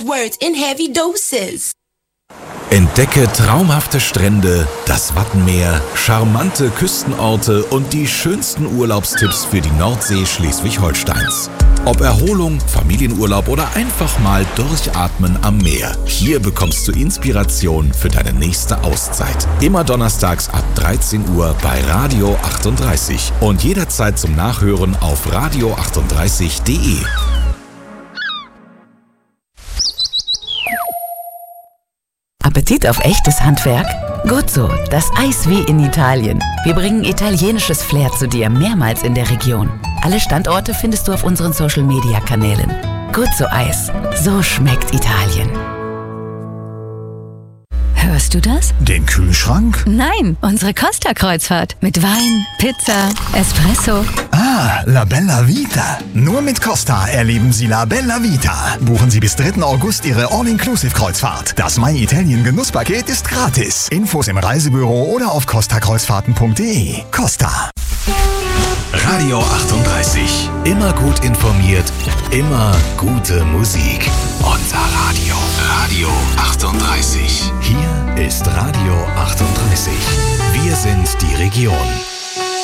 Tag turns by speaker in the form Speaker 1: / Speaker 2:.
Speaker 1: words in heavy doses.
Speaker 2: Entdecke traumhafte Strände, das Wattenmeer, charmante Küstenorte und die schönsten Urlaubstipps für die Nordsee Schleswig-Holsteins. Ob Erholung, Familienurlaub oder einfach mal durchatmen am Meer. Hier bekommst du Inspiration für deine nächste Auszeit. Immer donnerstags ab 13 Uhr bei Radio 38 und jederzeit zum Nachhören auf radio38.de.
Speaker 3: Appetit auf echtes Handwerk? Gut so, das Eis wie in Italien. Wir bringen italienisches Flair zu dir, mehrmals in der Region. Alle Standorte findest du auf unseren Social-Media-Kanälen. Gut so Eis, so schmeckt Italien.
Speaker 4: Hörst du das?
Speaker 5: Den Kühlschrank?
Speaker 4: Nein, unsere Costa-Kreuzfahrt. Mit Wein, Pizza, Espresso.
Speaker 5: Ah, La Bella Vita. Nur mit Costa erleben Sie La Bella Vita. Buchen Sie bis 3. August Ihre All-Inclusive-Kreuzfahrt. Das My Italien Genusspaket ist gratis. Infos im Reisebüro oder auf costakreuzfahrten.de. Costa.
Speaker 2: Radio 38. Immer gut informiert, immer gute Musik. Unser Radio. Radio 38. Hier ist Radio 38. Wir sind die Region.